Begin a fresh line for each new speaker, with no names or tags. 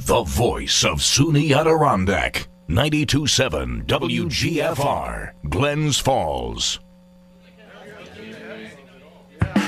the voice of SUNY Adirondack. 92.7 WGFR, Glens Falls.